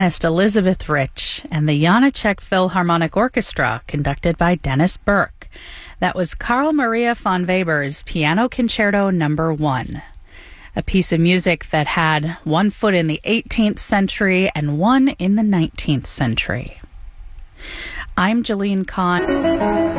pianist Elizabeth Rich and the Janáček Philharmonic Orchestra, conducted by Dennis Burke. That was Carl Maria von Weber's Piano Concerto No. 1, a piece of music that had one foot in the 18th century and one in the 19th century. I'm Jeline Kahn.